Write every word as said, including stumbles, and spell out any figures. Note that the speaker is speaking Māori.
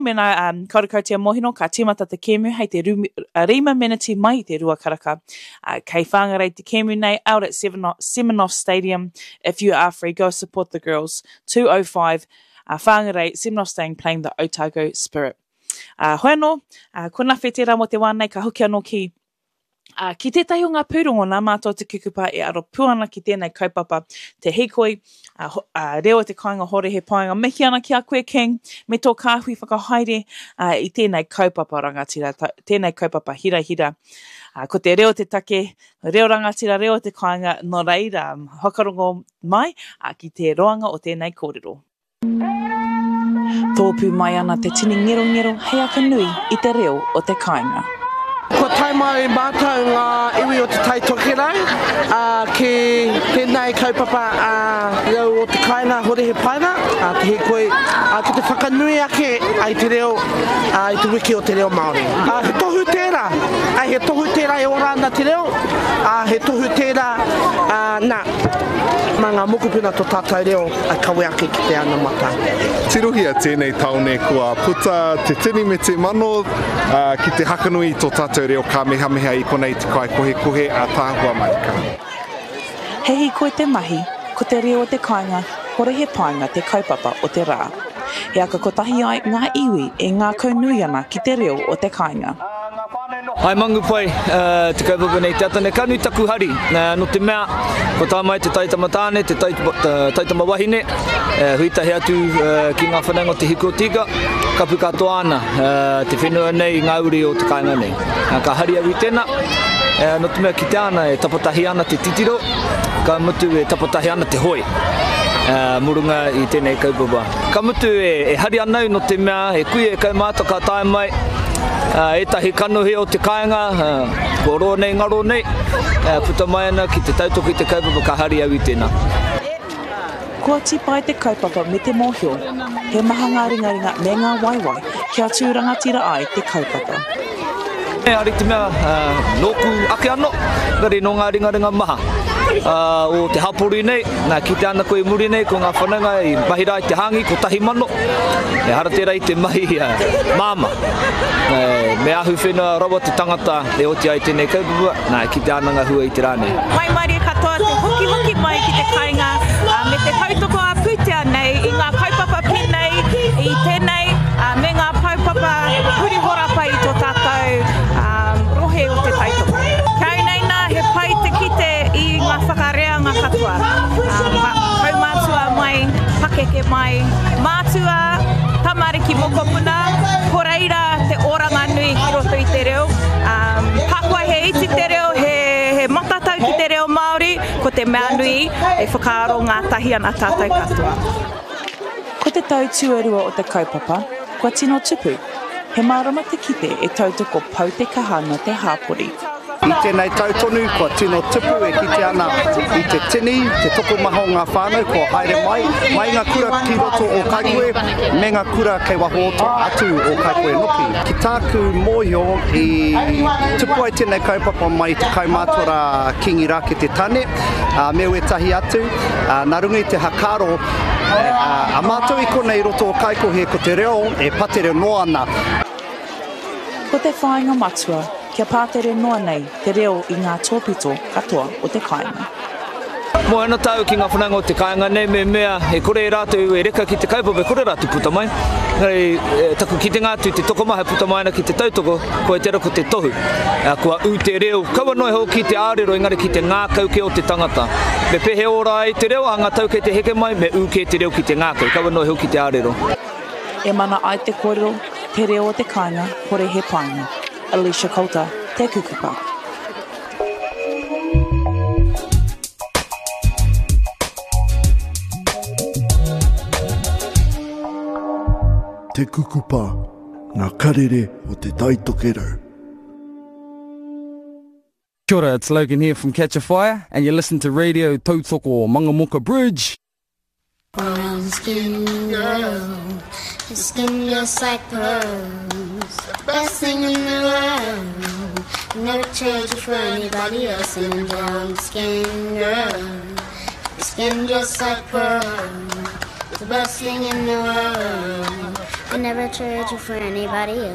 Mena um, Kaurikautia Mohino, ka tīmata te kēmu hei te rumi, uh, rima miniti mai te rua karaka. Uh, kei whangarei te kēmu nei out at Seminoff Stadium. If you are free, go support the girls. two oh five, uh, whangarei, Seminoff Stadium playing the Otago Spirit. Uh, Hoeno, uh, kona whetera mo te wānei ka hoki anō ki. Uh, ki tētahi o ngā pūrongo nā mātua te kukupa e aro puana ki tēnei kaupapa te hikoi, uh, uh, reo te kāinga hore he pāinga mihi ana ki a koe king, me tō kāhui whakahaere uh, i tēnei kaupapa rangatira, tēnei kaupapa hira hira. Uh, ko te reo te take, reo rangatira, reo te kāinga, no reira, um, hakarongo mai uh, ki te roanga o tēnei kōrero. Tōpū mai ana te tini ngero ngero hei aka nui i te reo o te kāinga. Ko tai mai mātou ngā iwi o te taitokerai, uh, ki tēnei kaupapa uh, reo o te kāinga hore he paina, uh, te hikoi, uh, ki te whakanui ake ai te reo, uh, i te wiki o te reo Māori. Uh, he tohu tērā, uh, he tohu tērā e ora ana te reo, uh, he tohu tērā, uh, nā, mā ngā mokupuna tō tātou reo, a kawe ake ki te ana mata. Tirohia tēnei taone kua puta te tini me te mano uh, ki te hakanui tō tātou reo ka mehameha i konei te kai kohe kohe a tāhua maika. Hei koe te mahi, ko te reo o te kāinga, hore he painga te kaupapa o te rā. He aka kotahi ai ngā iwi e ngā kaunui ana ki te reo o te kāinga. Ai mangu pai, uh, te kaupapa nei te atane kanui taku hari, uh, no te mea, ko tā mai te taitama tāne, te taitama wahine, uh, huitahi atu uh, ki ngā whananga te hiko tika, kapu katoa ana, uh, te whenua nei ngā uri o te kāinga nei. Uh, ka hari awi tēnā, uh, no te mea ki te ana e tapatahi ana te titiro, ka mutu e tapatahi ana te hoi. Uh, murunga i tēnei kaupapa. Ka mutu e, e hari anau no te mea, e kui e kaumāta ka tae mai, uh, e tahi kanohi o te kāinga, uh, ko roa nei ngaro nei, uh, puta mai ana ki te tautoki te kaupapa ka hari awi tēnā. Kua tipai te kaupapa me te mōhio, he maha ngā ringaringa me ngā waiwai kia tūrangatira ai te kaupapa. E ari te mea, uh, nōku ake ano, gari no ngā ringaringa maha. Uh, o te hapori nei, nā ki te ana koe muri nei, ko ngā whananga i mahira i te hangi, ko tahi mano, e haratera i te mahi uh, māma. Uh, me ahu whenua rawa te tangata e oti ai tēnei kaupapa, nā ki te ananga hua i te rānei. Mai mari katoa te hoki hoki mai ki te kāinga, uh, me te tautoko a putea nei, i ngā kaupapa pinei, i tēnei, uh, me ngā kaupapa puri horapa i tō tātou um, rohe o te tautoko. Kau nei nā, he pai te kite i ngā whakarea ngā katoa. Um, Hau mātua mai, pakeke mai, mātua, tamariki mokopuna, koreira te oranga nui ki roto i te reo. Um, Pakua he iti te reo, he, he matatau ki te reo Māori, ko te mea nui e whakaaro ngā tahi ana tātou katoa. Ko te tau tuarua o te kaupapa, kua tino tupu, he marama te kite e tautoko pau te kahana te hāpori. I tēnei tautonu, kua tino tupu e kite ana i te tini, te toko maho ngā whānau, kua haere mai, mai ngā kura ki roto o Kaikoe, me ngā kura kei waho atu o Kaikoe Noki. Ki tāku mōhio i tupu ai tēnei kaupapa mai te kaumātora Kingi Rāke te tane, uh, me ue tahi atu, uh, nā runga i te hakaro, uh, a mātou i konei roto o Kaikohe ko te reo, e patere noa ana. Ko te whāinga matua, kia pātere noa nei te reo i ngā tōpito katoa o te kāinga. Mo ana tau ki ngā whananga o te kāinga nei me mea e kore rātou e reka ki te kaupapa, kore rātou puta mai. Hei, e, taku ki te ngātu te tokomaha puta mai ana ki te tautoko, ko e tera ko te tohu. A, kua u te reo, kaua noi ho ki te ārero engari ki te ngākauke o te tangata. Me pehe ora ai te reo, a ngā tauke te heke mai, me u ke te reo ki te ngākau, kaua noi ho ki te ārero. E mana ai te kōrero, te reo o te kāinga, hore he painga. Alicia Kouta, te kukupa. Te kukupa, ngā karere o te taitokerau. Kia ora, it's Logan here from Catch a Fire, and you listen to Radio Tautoko Mangamoka Bridge. Brown skin girl, your skin just like pearls, the best thing in the world. Never trade you for anybody else. And brown skin girl, your skin just like pearls, the best thing in the world. I never trade you for anybody else.